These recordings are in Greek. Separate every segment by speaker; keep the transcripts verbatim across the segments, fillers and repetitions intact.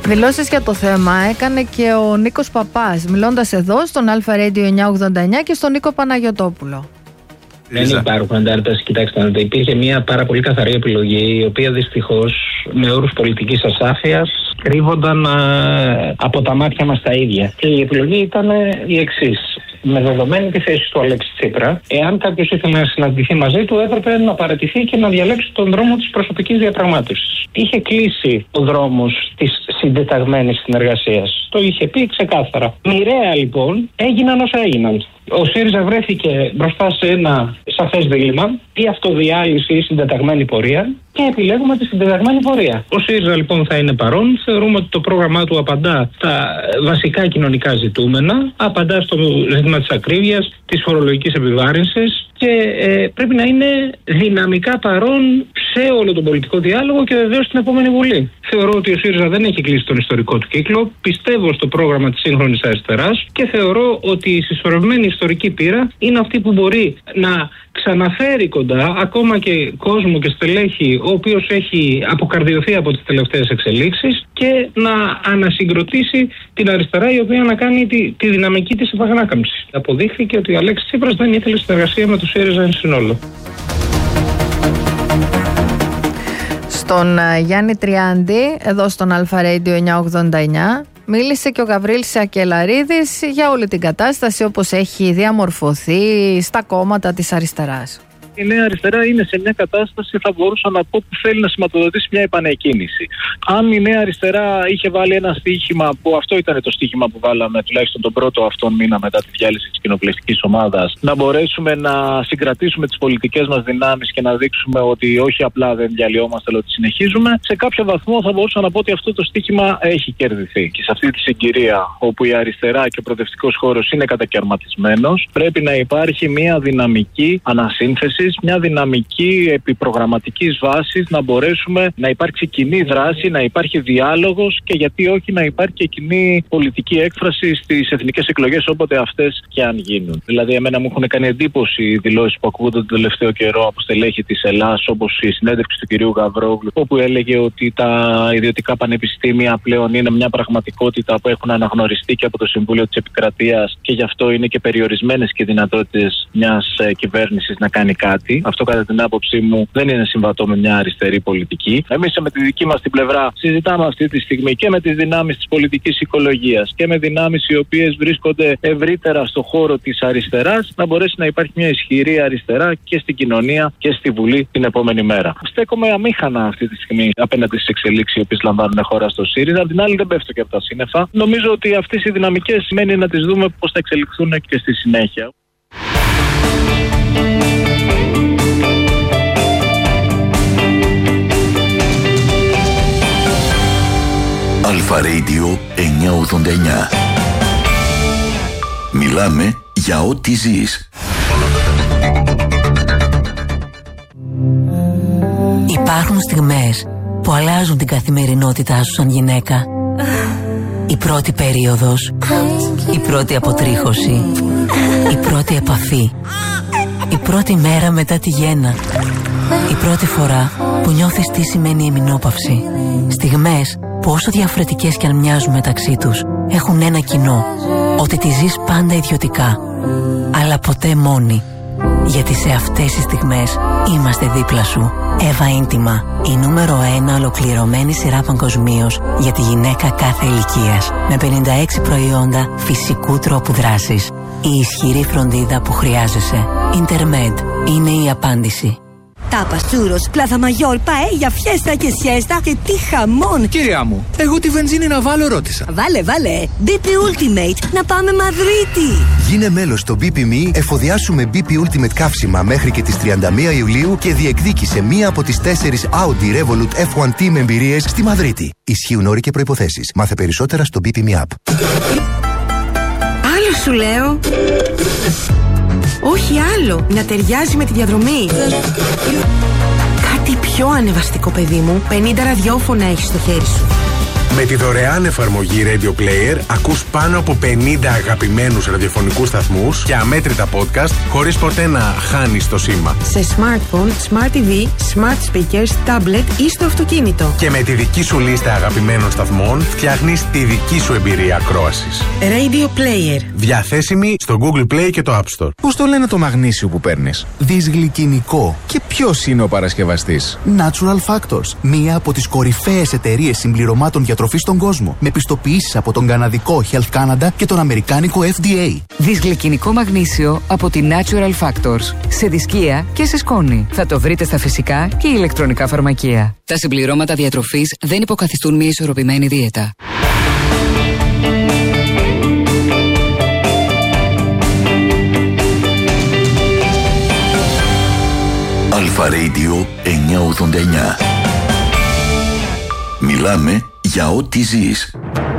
Speaker 1: Δηλώσεις για το θέμα έκανε και ο Νίκος Παπάς, μιλώντας εδώ στον Αλφα Radio εννιακόσια ογδόντα εννιά και στον Νίκο Παναγιωτόπουλο.
Speaker 2: Δεν υπάρχουν αντάρτες. Κοιτάξτε, υπήρχε μια πάρα πολύ καθαρή επιλογή, η οποία δυστυχώς με όρους πολιτικής ασάφειας κρύβονταν α, από τα μάτια μας τα ίδια. Και η επιλογή ήταν η εξής. Με δεδομένη τη θέση του Αλέξη Τσίπρα, εάν κάποιος ήθελε να συναντηθεί μαζί του, έπρεπε να παραιτηθεί και να διαλέξει τον δρόμο της προσωπικής διαπραγμάτευσης. Είχε κλείσει ο δρόμος της συντεταγμένης συνεργασίας. Το είχε πει ξεκάθαρα. Μοιραία λοιπόν έγιναν όσα έγιναν. Ο ΣΥΡΙΖΑ βρέθηκε μπροστά σε ένα σαφές δίλημμα, ή αυτοδιάλυση ή συντεταγμένη πορεία, και επιλέγουμε τη συντεταγμένη πορεία. Ο ΣΥΡΙΖΑ λοιπόν θα είναι παρόν. Θεωρούμε ότι το πρόγραμμά του απαντά στα βασικά κοινωνικά ζητούμενα, απαντά στο ζήτημα της ακρίβειας, της φορολογικής επιβάρυνσης και ε, πρέπει να είναι δυναμικά παρόν σε όλο τον πολιτικό διάλογο και βεβαίως στην επόμενη Βουλή. Θεωρώ ότι ο ΣΥΡΙΖΑ δεν έχει κλείσει τον ιστορικό του κύκλο. Πιστεύω στο πρόγραμμα της σύγχρονης αριστεράς και θεωρώ ότι η συσσωρευμένη ιστορική πείρα είναι αυτή που μπορεί να ξαναφέρει κοντά ακόμα και κόσμο και στελέχη ο οποίος έχει αποκαρδιωθεί από τις τελευταίες εξελίξεις και να ανασυγκροτήσει την αριστερά, η οποία να κάνει τη, τη δυναμική της επαγανάκαμψης. Αποδείχθηκε ότι ο Αλέξης Τσίπρας δεν ήθελε συνεργασία με το ΣΥΡΙΖΑ εν συνόλο.
Speaker 1: Στον Γιάννη Τριάντη, εδώ στον Αλφα Radio εννιακόσια ογδόντα εννιά, μίλησε και ο Γαβρίλης Ακελαρίδης για όλη την κατάσταση όπως έχει διαμορφωθεί στα κόμματα της αριστεράς.
Speaker 3: Η Νέα Αριστερά είναι σε μια κατάσταση, θα μπορούσα να πω, που θέλει να σηματοδοτήσει μια επανεκκίνηση. Αν η Νέα Αριστερά είχε βάλει ένα στοίχημα, που αυτό ήταν το στοίχημα που βάλαμε τουλάχιστον τον πρώτο αυτόν μήνα μετά τη διάλυση της κοινοβουλευτικής ομάδας, να μπορέσουμε να συγκρατήσουμε τις πολιτικές μας δυνάμεις και να δείξουμε ότι όχι απλά δεν διαλυόμαστε, αλλά ότι συνεχίζουμε, σε κάποιο βαθμό θα μπορούσα να πω ότι αυτό το στοίχημα έχει κερδιθεί. Και σε αυτή τη συγκυρία, όπου η αριστερά και ο προοδευτικός χώρος είναι κατακαιρματισμένος, πρέπει να υπάρχει μια δυναμική ανασύνθεση, μια δυναμική επιπρογραμματικής βάσης, να μπορέσουμε να υπάρξει κοινή δράση, να υπάρχει διάλογος και γιατί όχι να υπάρχει και κοινή πολιτική έκφραση στις εθνικές εκλογές, όποτε αυτές και αν γίνουν. Δηλαδή, εμένα μου έχουν κάνει εντύπωση οι δηλώσεις που ακούγονται τον τελευταίο καιρό από στελέχη της Ελλάς, όπως η συνέντευξη του κυρίου Γαβρόγλου, όπου έλεγε ότι τα ιδιωτικά πανεπιστήμια πλέον είναι μια πραγματικότητα που έχουν αναγνωριστεί και από το Συμβούλιο της Επικρατείας και γι' αυτό είναι και περιορισμένες και δυνατότητες μιας κυβέρνησης να κάνει κάτι. Αυτό, κατά την άποψή μου, δεν είναι συμβατό με μια αριστερή πολιτική. Εμείς με τη δική μας την πλευρά συζητάμε αυτή τη στιγμή και με τις δυνάμεις της πολιτικής οικολογίας και με δυνάμεις οι οποίες βρίσκονται ευρύτερα στο χώρο της αριστεράς, να μπορέσει να υπάρχει μια ισχυρή αριστερά και στην κοινωνία και στη Βουλή την επόμενη μέρα. Στέκομαι αμήχανα αυτή τη στιγμή απέναντι στις εξελίξεις οι οποίες λαμβάνουν χώρα στο ΣΥΡΙΖΑ. Απ' την άλλη, δεν πέφτω και από τα σύννεφα. Νομίζω ότι αυτές οι δυναμικές σημαίνει να τις δούμε πώς θα εξελιχθούν και στη συνέχεια.
Speaker 4: Αλφα Radio εννιακόσια ογδόντα εννιά. Μιλάμε για ό,τι ζεις.
Speaker 5: Υπάρχουν στιγμές που αλλάζουν την καθημερινότητά σου σαν γυναίκα. Η πρώτη περίοδος, η πρώτη αποτρίχωση, η πρώτη επαφή, η πρώτη μέρα μετά τη γέννα, η πρώτη φορά που νιώθεις τι σημαίνει εμεινόπαυση. Στιγμές που όσο διαφορετικές κι αν μοιάζουν μεταξύ τους, έχουν ένα κοινό, ότι τη ζεις πάντα ιδιωτικά, αλλά ποτέ μόνη. Γιατί σε αυτές τις στιγμές είμαστε δίπλα σου. Εύα Ίντιμα, η νούμερο ένα ολοκληρωμένη σειρά παγκοσμίως για τη γυναίκα κάθε ηλικίας. Με πενήντα έξι προϊόντα φυσικού τρόπου δράσης. Η ισχυρή φροντίδα που χρειάζεσαι. Intermed είναι η απάντηση.
Speaker 6: Τάπα, τσούρος, πλάθα μαγιόρ, παέλια, φιέστα και σιέστα και τι χαμόν!
Speaker 7: Κυρία μου, εγώ τη βενζίνη να βάλω ρώτησα.
Speaker 6: Βάλε, βάλε! μπι πι Ultimate, να πάμε Μαδρίτη!
Speaker 8: Γίνε μέλος στο μπι πι εμ ι, εφοδιάσου με μπι πι Ultimate καύσιμα μέχρι και τις τριάντα μία Ιουλίου και διεκδίκησε μία από τις τέσσερις Audi Revolut εφ ουάν τι με εμπειρίες στη Μαδρίτη. Ισχύουν όροι και προϋποθέσεις. Μάθε περισσότερα στο μπι πι εμ ι App.
Speaker 6: Άλλο σου λέω! Όχι άλλο, να ταιριάζει με τη διαδρομή. Κάτι πιο ανεβαστικό, παιδί μου. πενήντα ραδιόφωνα έχεις στο χέρι σου.
Speaker 9: Με τη δωρεάν εφαρμογή Radio Player ακούς πάνω από πενήντα αγαπημένους ραδιοφωνικούς σταθμούς και αμέτρητα podcast χωρίς ποτέ να χάνεις το σήμα.
Speaker 10: Σε smartphone, smart τι βι, smart speakers, tablet ή στο αυτοκίνητο.
Speaker 9: Και με τη δική σου λίστα αγαπημένων σταθμών φτιάχνεις τη δική σου εμπειρία ακρόασης.
Speaker 10: Radio Player.
Speaker 9: Διαθέσιμη στο Google Play και το App Store.
Speaker 11: Πώς το λένε το μαγνήσιο που παίρνεις? Δυσγλυκινικό. Και ποιος είναι ο παρασκευαστής?
Speaker 8: Natural Factors. Μία από τις κορυφαίες εταιρείες συμπληρωμάτων διατροφής στον κόσμο. Με πιστοποιήσεις από τον καναδικό Health Canada και τον αμερικάνικο εφ ντι έι.
Speaker 5: Δυσγλυκινικό μαγνήσιο από τη Natural Factors. Σε δισκία και σε σκόνη. Θα το βρείτε στα φυσικά και ηλεκτρονικά φαρμακεία. Τα συμπληρώματα διατροφής δεν υποκαθιστούν μια ισορροπημένη δίαιτα.
Speaker 4: Αλφα Radio εννιακόσια ογδόντα εννιά. Μιλάμε για ό,τι ζεις.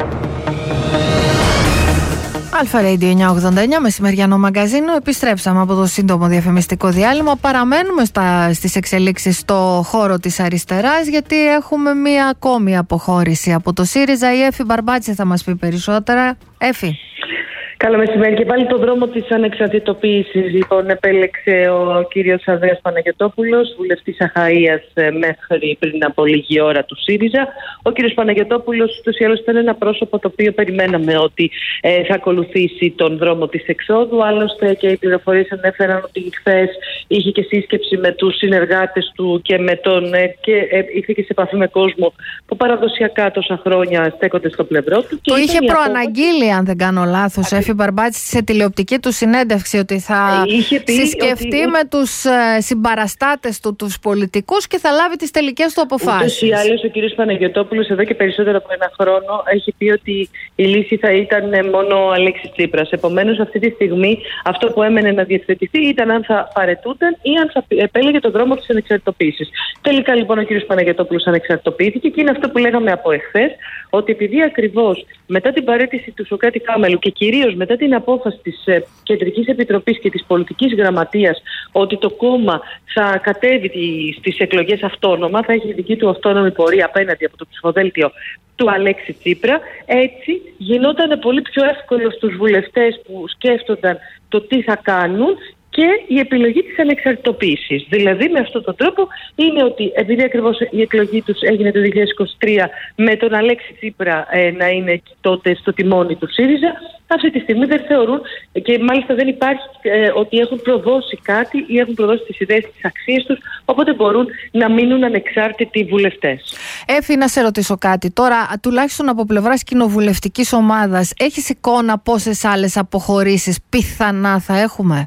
Speaker 1: Αλφα Radio εννιακόσια ογδόντα εννιά, μεσημεριανό μαγκαζίνο. Επιστρέψαμε από το σύντομο διαφημιστικό διάλειμμα. Παραμένουμε στα, στις εξελίξεις στο χώρο της αριστεράς, γιατί έχουμε μία ακόμη αποχώρηση από το ΣΥΡΙΖΑ. Η Έφη Μπαρμπάτση θα μας πει περισσότερα. Έφη.
Speaker 12: Καλό μεσημέρι. Και πάλι το δρόμο της ανεξαρτητοποίησης λοιπόν επέλεξε ο κύριος Ανδρέας Παναγιωτόπουλος, βουλευτής Αχαΐας μέχρι πριν από λίγη ώρα του ΣΥΡΙΖΑ. Ο κύριος Παναγιωτόπουλος ούτως ή άλλως ήταν ένα πρόσωπο το οποίο περιμέναμε ότι ε, θα ακολουθήσει τον δρόμο της εξόδου. Άλλωστε και οι πληροφορίες ανέφεραν ότι χθες είχε και σύσκεψη με τους συνεργάτες του και, με τον, ε, και ε, ήρθε και σε επαφή με κόσμο που παραδοσιακά τόσα χρόνια στέκονται στο πλευρό του.
Speaker 1: Το είχε προαναγγείλει, αν δεν κάνω λάθος, Έφη Μπαρμπάτση, σε τηλεοπτική του συνέντευξη, ότι θα συσκεφτεί ότι... με τους ε, συμπαραστάτες του, τους πολιτικούς, και θα λάβει τις τελικές του αποφάσεις.
Speaker 12: Ούτως ή άλλως ο κύριος Παναγιωτόπουλος εδώ και περισσότερο από ένα χρόνο έχει πει ότι η λύση θα ήταν μόνο ο Αλέξης Τσίπρας. Επομένως αυτή τη στιγμή αυτό που έμενε να διευθετηθεί ήταν αν θα παρετούταν ή αν θα επέλεγε τον δρόμο της ανεξαρτητοποίησης. Τελικά λοιπόν ο κύριος Παναγιωτόπουλος ανεξαρτητοποιήθηκε, και είναι αυτό που λέγαμε από εχθές, ότι επειδή ακριβώς μετά την παρέτηση του Σωκράτη Κάμελου και κυρίως μετά την απόφαση της ε, Κεντρικής Επιτροπής και της Πολιτικής Γραμματείας ότι το κόμμα θα κατέβει στις εκλογές αυτόνομα, θα έχει δική του αυτόνομη πορεία απέναντι από το ψηφοδέλτιο του Αλέξη Τσίπρα, έτσι γινόταν πολύ πιο εύκολο στους βουλευτές που σκέφτονταν το τι θα κάνουν και η επιλογή της ανεξαρτητοποίησης. Δηλαδή με αυτόν τον τρόπο είναι ότι επειδή ακριβώς η εκλογή τους έγινε το δύο χιλιάδες είκοσι τρία με τον Αλέξη Τσίπρα ε, να είναι τότε στο τιμόνι του ΣΥΡΙΖΑ, αυτή τη στιγμή δεν θεωρούν, και μάλιστα δεν υπάρχει ε, ότι έχουν προδώσει κάτι ή έχουν προδώσει τις ιδέες, τις αξίες τους, οπότε μπορούν να μείνουν ανεξάρτητοι βουλευτές.
Speaker 1: Έφη, να σε ρωτήσω κάτι. Τώρα, τουλάχιστον από πλευράς κοινοβουλευτικής ομάδας, έχεις εικόνα πόσες άλλες αποχωρήσεις πιθανά θα έχουμε?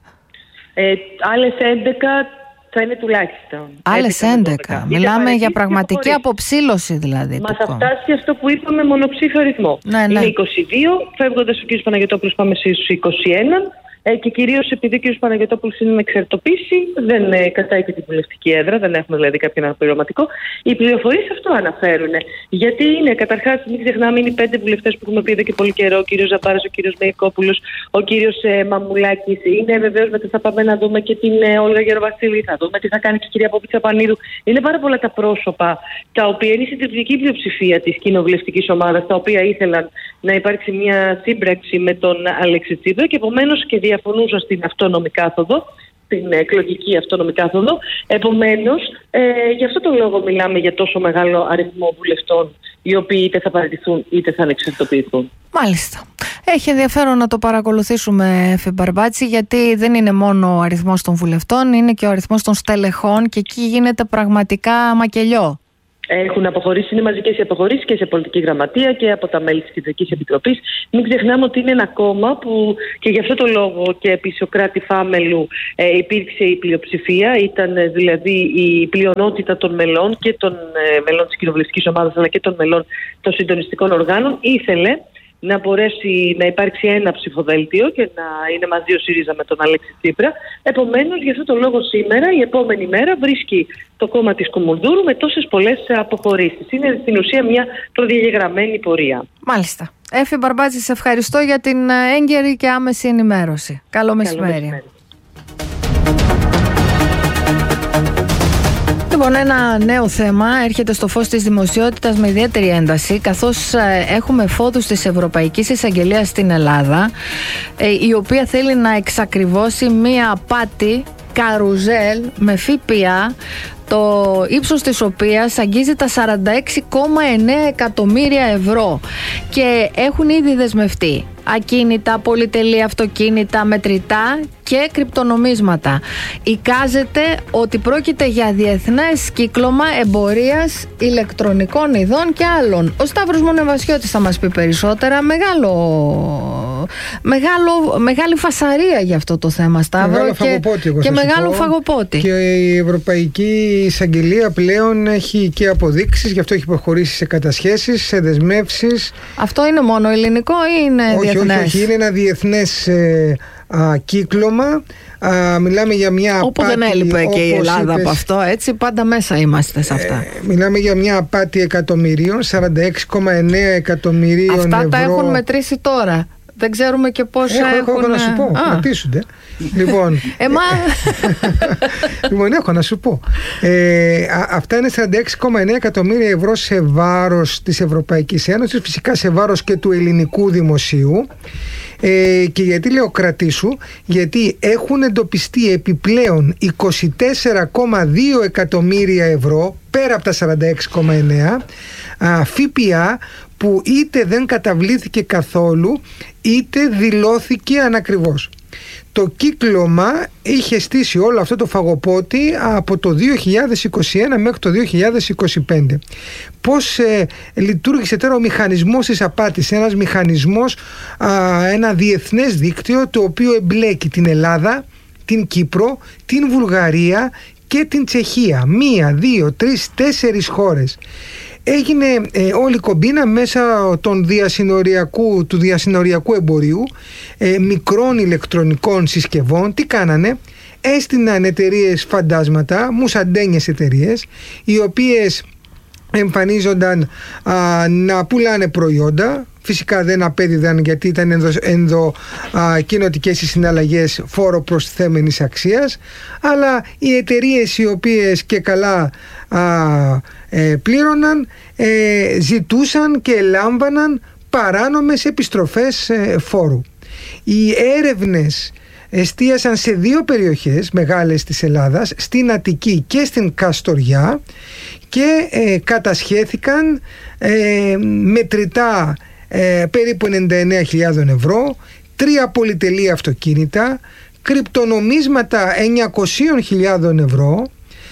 Speaker 12: Ε, άλλες έντεκα θα είναι τουλάχιστον.
Speaker 1: Άλλες έντεκα. Μιλάμε για πραγματική αποψήλωση δηλαδή.
Speaker 12: Μα θα φτάσει αυτό που είπαμε, μονοψήφιο αριθμό.
Speaker 1: Ναι, ναι.
Speaker 12: Είναι είκοσι δύο, φεύγοντας ο κ. Παναγιωτόπουλος πάμε στους είκοσι ένα. Ε, και κυρίως επειδή ο κ. Παναγιωτόπουλος είναι με εξαρτητοποίηση, δεν ε, κατάει και την βουλευτική έδρα, δεν έχουμε δηλαδή κάποιον αναπληρωματικό. Οι πληροφορίες αυτό αναφέρουν. Γιατί είναι, καταρχάς, μην ξεχνάμε, είναι οι πέντε βουλευτές που έχουμε πει εδώ και πολύ καιρό: ο κ. Ζαμπάρας, ο κ. Μεϊκόπουλος, ο κ. Ε, Μαμουλάκης. Είναι βεβαίως, μετά θα πάμε να δούμε και την ε, Όλγα Γεροβασίλη, θα δούμε τι θα κάνει και η κυρία Πόπη Πανίδου. Είναι πάρα πολλά τα πρόσωπα τα οποία είναι η συντριπτική πλειοψηφία της κοινοβουλευτικής ομάδας, τα οποία ήθελαν να υπάρξει μια σύμπραξη με τον Αλέξη Τσίπρα και επομένως και διαφωνούσαν στην αυτόνομη κάθοδο, την εκλογική αυτόνομη κάθοδο. Επομένως, ε, γι' αυτό το λόγο μιλάμε για τόσο μεγάλο αριθμό βουλευτών, οι οποίοι είτε θα παραιτηθούν είτε θα ανεξαρτητοποιηθούν.
Speaker 1: Μάλιστα. Έχει ενδιαφέρον να το παρακολουθήσουμε, Εφη Μπαρμπάτση, γιατί δεν είναι μόνο ο αριθμός των βουλευτών, είναι και ο αριθμός των στελεχών, και εκεί γίνεται πραγματικά μακελιό.
Speaker 12: Έχουν αποχωρήσει, είναι μαζικές οι αποχωρήσεις και σε πολιτική γραμματεία και από τα μέλη της Κεντρικής Επιτροπής. Μην ξεχνάμε ότι είναι ένα κόμμα που και γι' αυτό το λόγο και επί Σωκράτη Φάμελου ε, υπήρξε η πλειοψηφία, ήταν ε, δηλαδή η πλειονότητα των μελών και των ε, μελών της κοινοβουλευτικής ομάδας αλλά και των μελών των συντονιστικών οργάνων. Ήθελε να μπορέσει να υπάρξει ένα ψηφοδέλτιο και να είναι μαζί ο ΣΥΡΙΖΑ με τον Αλέξη Τσίπρα. Επομένως, γι' αυτό το λόγο σήμερα, η επόμενη μέρα, βρίσκει το κόμμα της Κουμουνδούρου με τόσες πολλές αποχωρήσεις. Είναι στην ουσία μια προδιαγεγραμμένη πορεία.
Speaker 1: Μάλιστα. Έφη Μπαρμπάτση, σε ευχαριστώ για την έγκαιρη και άμεση ενημέρωση. Καλό μεσημέρι. Λοιπόν, ένα νέο θέμα έρχεται στο φως της δημοσιότητας με ιδιαίτερη ένταση, καθώς έχουμε φόδους της Ευρωπαϊκής Εισαγγελίας στην Ελλάδα, η οποία θέλει να εξακριβώσει μία απάτη καρουζέλ με ΦΠΑ, το ύψος της οποίας αγγίζει τα σαράντα έξι κόμμα εννέα εκατομμύρια ευρώ, και έχουν ήδη δεσμευτεί ακίνητα, πολυτελή αυτοκίνητα, μετρητά και κρυπτονομίσματα. Εικάζεται ότι πρόκειται για διεθνές κύκλωμα εμπορίας ηλεκτρονικών ειδών και άλλων. Ο Σταύρος Μονεβασιώτης θα μας πει περισσότερα. Μεγάλο, μεγάλο, μεγάλη φασαρία για αυτό το θέμα, Σταύρο,
Speaker 13: μεγάλο
Speaker 1: και,
Speaker 13: φαγοπότη, εγώ
Speaker 1: και μεγάλο
Speaker 13: πω.
Speaker 1: φαγοπότη.
Speaker 13: Και η Ευρωπαϊκή Εισαγγελία πλέον έχει και αποδείξεις, γι' αυτό έχει προχωρήσει σε κατασχέσεις, σε δεσμεύσεις.
Speaker 1: Αυτό είναι μόνο ελληνικό ή είναι
Speaker 13: όχι,
Speaker 1: διεθνές?
Speaker 13: Όχι, όχι, είναι ένα διεθνές ε, α, κύκλωμα. Α, μιλάμε για μια
Speaker 1: Όπου
Speaker 13: απάτη,
Speaker 1: δεν έλειπε και η Ελλάδα
Speaker 13: είπες,
Speaker 1: από αυτό, έτσι, πάντα μέσα είμαστε σε αυτά.
Speaker 13: Ε, μιλάμε για μια απάτη εκατομμυρίων, σαράντα έξι κόμμα εννέα εκατομμυρίων
Speaker 1: αυτά
Speaker 13: ευρώ.
Speaker 1: Τα έχουν μετρήσει τώρα. Δεν ξέρουμε και πόσα
Speaker 13: έχω,
Speaker 1: έχουν...
Speaker 13: Έχω να σου πω, κρατήσουνε. Λοιπόν,
Speaker 1: Εμά...
Speaker 13: λοιπόν, έχω να σου πω. Ε, α, αυτά είναι σαράντα έξι κόμμα εννέα εκατομμύρια ευρώ σε βάρος της Ευρωπαϊκής Ένωσης, φυσικά σε βάρος και του ελληνικού δημοσίου. Ε, και γιατί λέω κρατήσου? Γιατί έχουν εντοπιστεί επιπλέον είκοσι τέσσερα κόμμα δύο εκατομμύρια ευρώ, πέρα από τα σαράντα έξι κόμμα εννέα, ΦΠΑ, που είτε δεν καταβλήθηκε καθόλου είτε δηλώθηκε ανακριβώς. Το κύκλωμα είχε στήσει όλο αυτό το φαγοπότη από το δύο χιλιάδες είκοσι ένα μέχρι το δύο χιλιάδες είκοσι πέντε. Πώς ε, λειτουργήσε τώρα ο μηχανισμός της απάτης? Ένας μηχανισμός, α, ένα διεθνές δίκτυο, το οποίο εμπλέκει την Ελλάδα, την Κύπρο, την Βουλγαρία και την Τσεχία. Μία, δύο, τρεις, τέσσερις χώρες. Έγινε ε, όλη η κομπίνα μέσα των διασυνοριακού, του διασυνοριακού εμπορίου ε, μικρών ηλεκτρονικών συσκευών. Τι κάνανε? Έστειναν εταιρείες φαντάσματα, μουσαντένιες εταιρείες, οι οποίες εμφανίζονταν α, να πουλάνε προϊόντα. Φυσικά δεν απέδιδαν, γιατί ήταν ενδο, ενδο α, κοινοτικές οι συναλλαγές φόρο προστιθέμενης αξίας, αλλά οι εταιρείες οι οποίες και καλά α, ε, πλήρωναν ε, ζητούσαν και λάμβαναν παράνομες επιστροφές ε, φόρου. Οι έρευνες εστίασαν σε δύο περιοχές μεγάλες της Ελλάδας, στην Αττική και στην Καστοριά, και ε, κατασχέθηκαν ε, μετρητά ε, περίπου ενενήντα εννέα χιλιάδες ευρώ, τρία πολυτελή αυτοκίνητα, κρυπτονομίσματα εννιακόσιες χιλιάδες ευρώ,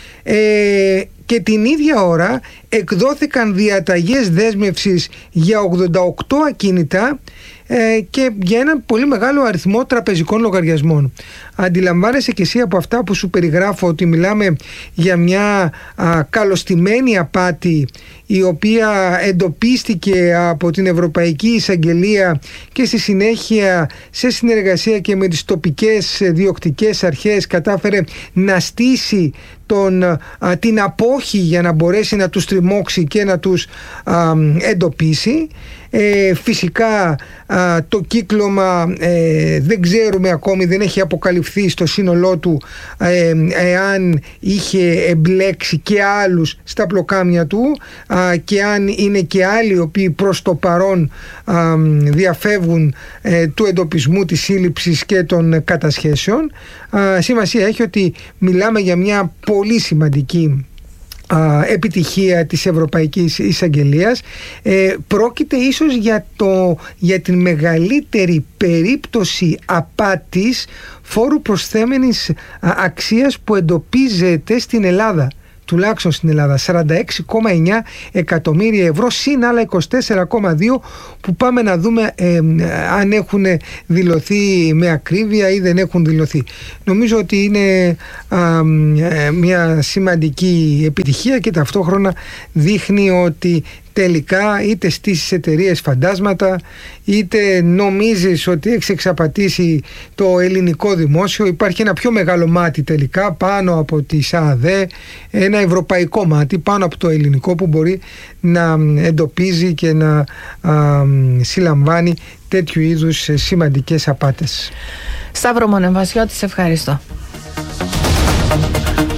Speaker 13: ε, και την ίδια ώρα εκδόθηκαν διαταγές δέσμευσης για ογδόντα οκτώ ακίνητα ε, και για ένα πολύ μεγάλο αριθμό τραπεζικών λογαριασμών. Αντιλαμβάνεσαι και εσύ από αυτά που σου περιγράφω ότι μιλάμε για μια α, καλωστημένη απάτη, η οποία εντοπίστηκε από την Ευρωπαϊκή Εισαγγελία και στη συνέχεια, σε συνεργασία και με τις τοπικές διοκτικές αρχές, κατάφερε να στήσει τον, α, την απόχη για να μπορέσει να τους τριμώξει και να τους α, εντοπίσει. Ε, φυσικά α, το κύκλωμα ε, δεν ξέρουμε ακόμη, δεν έχει αποκαλυφθεί στο σύνολό του ε, εάν είχε εμπλέξει και άλλους στα πλοκάμια του α, και αν είναι και άλλοι οι οποίοι προς το παρόν α, διαφεύγουν ε, του εντοπισμού, της σύλληψης και των κατασχέσεων. Α, σημασία έχει ότι μιλάμε για μια πολύ σημαντική επιτυχία της Ευρωπαϊκής Εισαγγελίας. Ε, πρόκειται ίσως για, το, για την μεγαλύτερη περίπτωση απάτης φόρου προσθέμενης αξίας που εντοπίζεται στην Ελλάδα, τουλάχιστον στην Ελλάδα. Σαράντα έξι κόμμα εννέα εκατομμύρια ευρώ συν άλλα είκοσι τέσσερα κόμμα δύο που πάμε να δούμε ε, αν έχουν δηλωθεί με ακρίβεια ή δεν έχουν δηλωθεί. Νομίζω ότι είναι α, ε, μια σημαντική επιτυχία και ταυτόχρονα δείχνει ότι τελικά είτε στήσεις εταιρείες φαντάσματα, είτε νομίζεις ότι έχεις εξαπατήσει το ελληνικό δημόσιο. Υπάρχει ένα πιο μεγάλο μάτι τελικά πάνω από τη ΣΑΔΕ, ένα ευρωπαϊκό μάτι πάνω από το ελληνικό που μπορεί να εντοπίζει και να α, συλλαμβάνει τέτοιου είδους σημαντικές απάτες.
Speaker 1: Σταύρο Μονεβασιώτη, σε ευχαριστώ.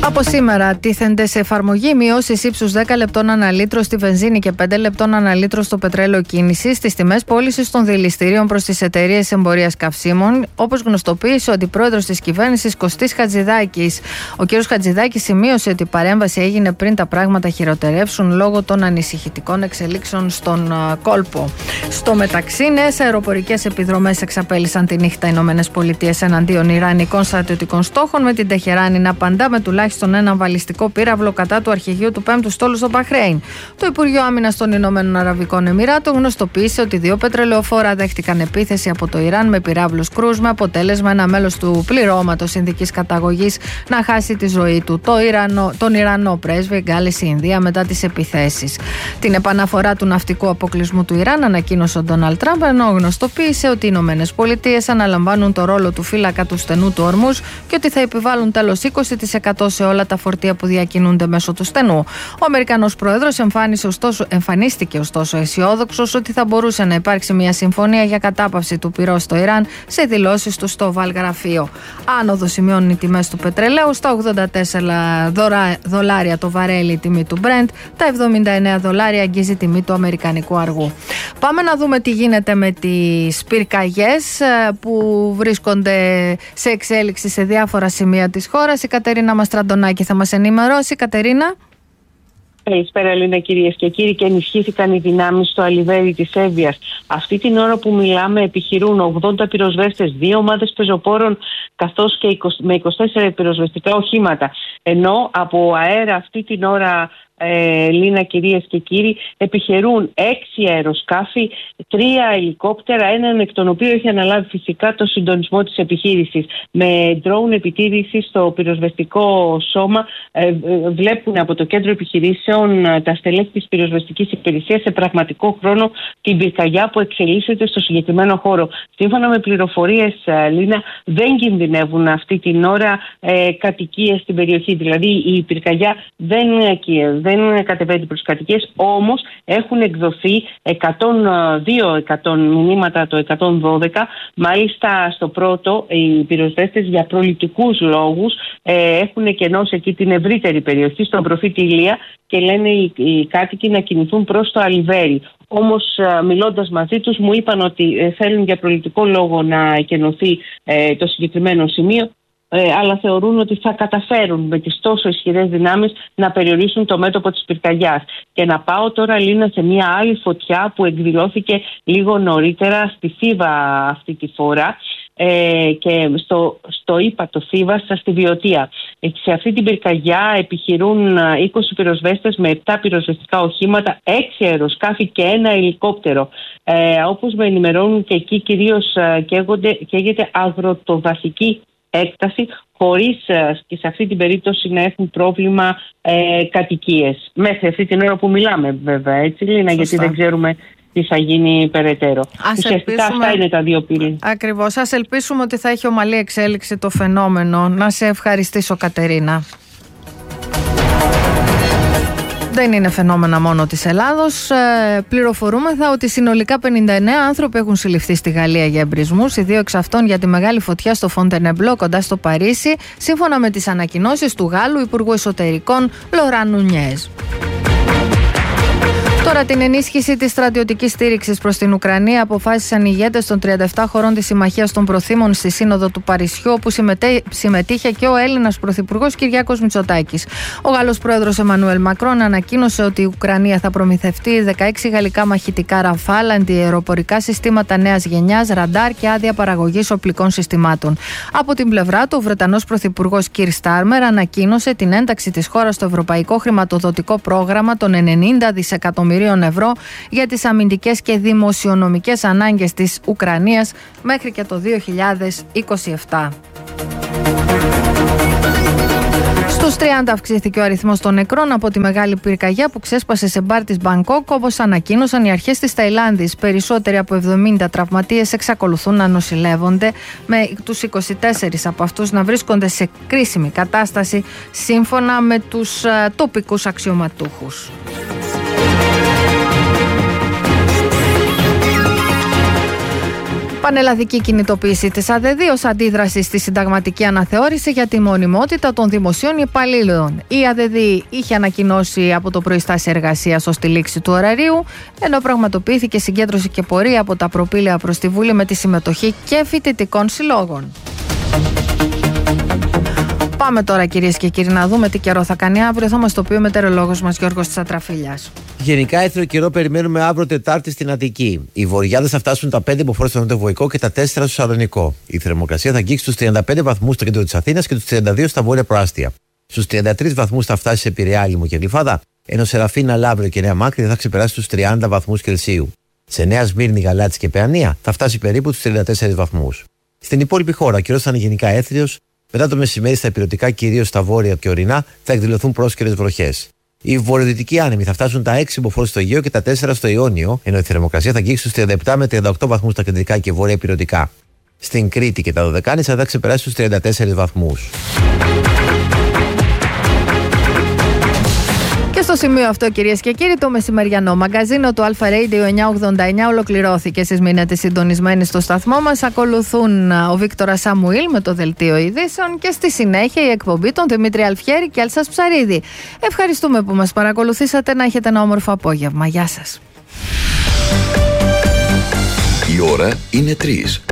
Speaker 1: Από σήμερα τίθενται σε εφαρμογή μειώσεις ύψους δέκα λεπτών ανά λίτρο στη βενζίνη και πέντε λεπτών ανά λίτρο στο πετρέλαιο κίνησης στις τιμές πώλησης των δηληστηρίων προς τις εταιρείες εμπορίας καυσίμων, όπως γνωστοποίησε ο αντιπρόεδρος της κυβέρνησης Κωστής Χατζηδάκης. Ο κ. Χατζηδάκης σημείωσε ότι η παρέμβαση έγινε πριν τα πράγματα χειροτερεύσουν λόγω των ανησυχητικών εξελίξεων στον κόλπο. Στο μεταξύ, νέες αεροπορικές επιδρομές εξαπέλυσαν τη νύχτα οι ΗΠΑ εναντίον ιρανικών στρατιωτικών στόχων, με την Τεχεράνη να απαντά με τουλάχιστον στον έναν βαλιστικό πύραυλο κατά του αρχηγείου του πέμπτου στόλου στο Μπαχρέιν. Το Υπουργείο Άμυνας των Ηνωμένων Αραβικών Εμιράτων γνωστοποίησε ότι δύο πετρελαιοφόρα δέχτηκαν επίθεση από το Ιράν με πυράβλους κρούζ, με αποτέλεσμα ένα μέλος του πληρώματος Ινδικής καταγωγής να χάσει τη ζωή του. Το Ιρανό, τον Ιρανό πρέσβη εγκάλεσε η Ινδία μετά τις επιθέσεις. Την επαναφορά του ναυτικού αποκλεισμού του Ιράν ανακοίνωσε ο Ντόναλντ Τραμπ, ενώ γνωστοποίησε ότι οι Ηνωμένες Πολιτείες αναλαμβάνουν το ρόλο του φύλακα του στενού του Ορμούζ και ότι θα επιβάλλουν τέλος είκοσι τοις εκατό σε όλα τα φορτία που διακινούνται μέσω του στενού. Ο Αμερικανός Πρόεδρος ωστόσο, εμφανίστηκε ωστόσο αισιόδοξος ότι θα μπορούσε να υπάρξει μια συμφωνία για κατάπαυση του πυρός στο Ιράν σε δηλώσεις του στο Βαλγραφείο. Άνοδο σημειώνουν οι τιμές του πετρελαίου στα ογδόντα τέσσερα δολάρια το βαρέλι η τιμή του Brent, τα εβδομήντα εννέα δολάρια αγγίζει η τιμή του αμερικανικού αργού. Πάμε να δούμε τι γίνεται με τις πυρκαγιές που βρίσκονται σε εξέλιξη σε διάφορα σημεία της χώρας. Η Κατερίνα Μαστραντονάκη θα μας ενημερώσει. Κατερίνα.
Speaker 14: Καλησπέρα, Ελίνα, κυρίες και κύριοι. Και ενισχύθηκαν οι δυνάμεις στο Αλιβέρι της Εύβοιας. Αυτή την ώρα που μιλάμε επιχειρούν ογδόντα πυροσβέστες, δύο ομάδες πεζοπόρων, καθώς και με είκοσι τέσσερα πυροσβεστικά οχήματα. Ενώ από αέρα αυτή την ώρα, Ε, Λίνα, κυρίες και κύριοι, επιχειρούν έξι αεροσκάφη, τρία ελικόπτερα, έναν εκ των οποίων έχει αναλάβει φυσικά το συντονισμό της επιχείρησης. Με ντρόουν επιτήρηση στο πυροσβεστικό σώμα ε, ε, βλέπουν από το κέντρο επιχειρήσεων ε, τα στελέχη της πυροσβεστικής υπηρεσίας σε πραγματικό χρόνο την πυρκαγιά που εξελίσσεται στο συγκεκριμένο χώρο. Σύμφωνα με πληροφορίες, ε, Λίνα, δεν κινδυνεύουν αυτή την ώρα ε, κατοικίες στην περιοχή. Δηλαδή η πυρκαγιά δεν είναι δεν κατεβαίνει προς κατοικίες, όμως έχουν εκδοθεί εκατόν δύο εκατόν μηνύματα το εκατόν δώδεκα. Μάλιστα στο πρώτο οι πυροσβέστες για προληπτικούς λόγους ε, έχουν κενώσει εκεί την ευρύτερη περιοχή, στον προφήτη Ηλία, και λένε οι, οι κάτοικοι να κινηθούν προς το Αλιβέρι. Όμως μιλώντας μαζί τους μου είπαν ότι ε, θέλουν για προληπτικό λόγο να εκενωθεί ε, το συγκεκριμένο σημείο. Ε, αλλά θεωρούν ότι θα καταφέρουν με τις τόσο ισχυρές δυνάμεις να περιορίσουν το μέτωπο της πυρκαγιάς. Και να πάω τώρα, Λίνα, σε μια άλλη φωτιά που εκδηλώθηκε λίγο νωρίτερα στη Θήβα αυτή τη φορά ε, και στο, στο ύπατο Θήβας στη Βιωτία. Ε, σε αυτή την πυρκαγιά επιχειρούν είκοσι πυροσβέστες με επτά πυροσβεστικά οχήματα, έξι αεροσκάφη και ένα ελικόπτερο. Ε, όπως με ενημερώνουν και εκεί κυρίως ε, καίγονται, καίγεται αγροτοβασική έκταση, χωρίς και σε αυτή την περίπτωση να έχουν πρόβλημα ε, κατοικίες. Μέχρι αυτή την ώρα που μιλάμε, βέβαια, έτσι, Λίνα, γιατί δεν ξέρουμε τι θα γίνει περαιτέρω. Ας Ουσιαστικά ελπίσουμε... αυτά είναι τα δύο πύλη.
Speaker 1: Ακριβώς. Ας ελπίσουμε ότι θα έχει ομαλή εξέλιξη το φαινόμενο. Να σε ευχαριστήσω, Κατερίνα. Δεν είναι φαινόμενα μόνο της Ελλάδος. Ε, πληροφορούμεθα ότι συνολικά πενήντα εννέα άνθρωποι έχουν συλληφθεί στη Γαλλία για εμπρισμούς, οι δύο εξ αυτών για τη μεγάλη φωτιά στο Φοντενεμπλό κοντά στο Παρίσι, σύμφωνα με τις ανακοινώσεις του Γάλλου Υπουργού Εσωτερικών Λοράν Νουνιέζ. Τώρα, την ενίσχυση της στρατιωτικής στήριξης προς την Ουκρανία αποφάσισαν οι ηγέτες των τριάντα επτά χωρών της Συμμαχίας των Προθήμων στη Σύνοδο του Παρισιού, όπου συμμετέ... συμμετείχε και ο Έλληνας Πρωθυπουργός Κυριάκος Μητσοτάκης. Ο Γάλλος Πρόεδρος Εμμανουέλ Μακρόν ανακοίνωσε ότι η Ουκρανία θα προμηθευτεί δεκαέξι γαλλικά μαχητικά Ραφάλ, αντιαεροπορικά συστήματα νέας γενιάς, ραντάρ και άδεια παραγωγής οπλικών συστημάτων. Από την πλευρά του, ο Βρετανός Πρωθυπουργός Κιρ Στάρμερ ανακοίνωσε την ένταξη της χώρας στο ευρωπαϊκό χρηματοδοτικό πρόγραμμα των ενενήντα δισεκατομμυρίων ευρώ για τις αμυντικές και δημοσιονομικές ανάγκες της Ουκρανίας μέχρι και το δύο χιλιάδες είκοσι επτά. Στους τριάντα αυξήθηκε ο αριθμός των νεκρών από τη μεγάλη πυρκαγιά που ξέσπασε σε μπαρ της Μπανκόκ, όπως ανακοίνωσαν οι αρχές της Ταϊλάνδης. Περισσότεροι από εβδομήντα τραυματίες εξακολουθούν να νοσηλεύονται, με τους είκοσι τέσσερις από αυτούς να βρίσκονται σε κρίσιμη κατάσταση, σύμφωνα με τους uh, τοπικούς αξιωματούχους. Πανελλαδική κινητοποίηση της ΑΔΕΔ ως αντίδραση στη συνταγματική αναθεώρηση για τη μονιμότητα των δημοσίων υπαλλήλων. Η ΑΔΕΔ είχε ανακοινώσει από το πρωί στάση εργασίας ως τη λήξη του ωραρίου, ενώ πραγματοποιήθηκε συγκέντρωση και πορεία από τα προπήλαια προς τη Βουλή με τη συμμετοχή και φοιτητικών συλλόγων. Πάμε τώρα, κυρίες και κύριοι, να δούμε τι καιρό θα κάνει αύριο. Θα μας το πει ο μετεωρολόγος μας Γιώργος Τσατραφίλιας.
Speaker 15: Γενικά, έθριο καιρό περιμένουμε αύριο Τετάρτη στην Αττική. Οι βορειάδες θα φτάσουν τα πέντε μποφόρ στο Νοτιοβοϊκό και τα τέσσερα στο Σαλονικό. Η θερμοκρασία θα αγγίξει τους τριάντα πέντε βαθμούς στο κέντρο της Αθήνας και τους τριάντα δύο στα βόρεια προάστια. Στους τριάντα τρεις βαθμούς θα φτάσει σε Πειραιά, Λίμνο και Γλυφάδα, ενώ Σεραφίνα, Λαύριο και Νέα Μάκρη θα ξεπεράσει τους τριάντα βαθμούς Κελσίου. Σε Νέα Σμύρνη, Γαλάτσι και Παιανία θα φτάσει περίπου τους τριάντα τέσσερις βαθμούς. Στην υπόλοιπη χώρα, ο καιρός θα είναι γενικά έθριος. Μετά το μεσημέρι στα ηπειρωτικά, κυρίως στα βόρεια και ορεινά, θα εκδηλωθούν πρόσκαιρες βροχές. Οι βορειοδυτικοί άνεμοι θα φτάσουν τα έξι μποφόρ στο Αιγαίο και τα τέσσερα στο Ιόνιο, ενώ η θερμοκρασία θα αγγίξει στους τριάντα επτά με τριάντα οκτώ βαθμούς στα κεντρικά και βόρεια ηπειρωτικά. Στην Κρήτη και τα Δωδεκάνησα θα ξεπεράσει τους τριάντα τέσσερις βαθμούς.
Speaker 1: Και στο σημείο αυτό, κυρίες και κύριοι, το μεσημεριανό μαγκαζίνο του Αλφα Radio εννιακόσια ογδόντα εννιά ολοκληρώθηκε. Εσείς μείνετε συντονισμένοι στο σταθμό μας. Ακολουθούν ο Βίκτορας Σαμουήλ με το δελτίο ειδήσεων και στη συνέχεια η εκπομπή των Δημήτρη Αλφιέρη και Έλσας Ψαρίδη. Ευχαριστούμε που μας παρακολουθήσατε. Να έχετε ένα όμορφο απόγευμα. Γεια σας.
Speaker 4: Η ώρα είναι τρεις.